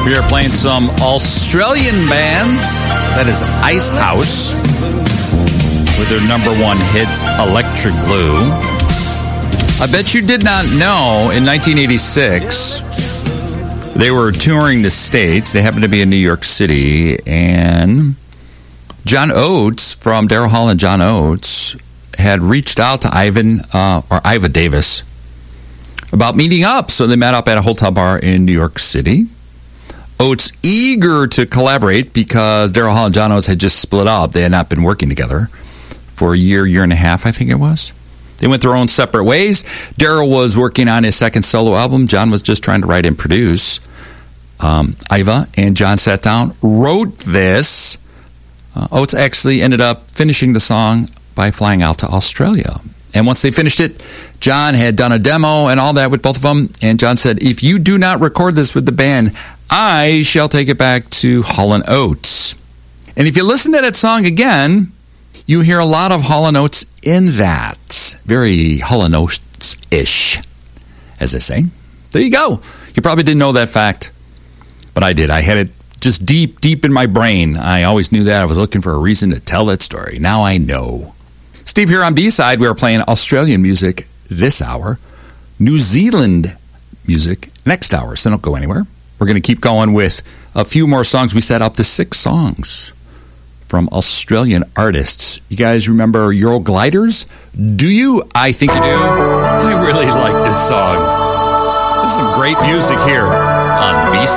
We are playing some Australian bands. That is Icehouse with their number one hits, Electric Blue. I bet you did not know, in 1986, they were touring the States. They happened to be in New York City, and John Oates from Daryl Hall and John Oates had reached out to Iva Davis about meeting up. So they met up at a hotel bar in New York City. Oates eager to collaborate because Daryl Hall and John Oates had just split up. They had not been working together for a year and a half, I think it was. They went their own separate ways. Daryl was working on his second solo album. John was just trying to write and produce. Iva and John sat down, wrote this. Oates actually ended up finishing the song by flying out to Australia. And once they finished it, John had done a demo and all that with both of them. And John said, if you do not record this with the band, I shall take it back to Hall & Oates. And if you listen to that song again, you hear a lot of Hall & Oates in that. Very Hall & Oates-ish, as they say. There you go. You probably didn't know that fact, but I did. I had it just deep in my brain. I always knew that. I was looking for a reason to tell that story. Now I know. Steve here on B-Side. We are playing Australian music this hour. New Zealand music next hour, so don't go anywhere. We're going to keep going with a few more songs. We set up to 6 songs from Australian artists. You guys remember Eurogliders? Do you? I think you do. I really like this song. There's some great music here on B-Side.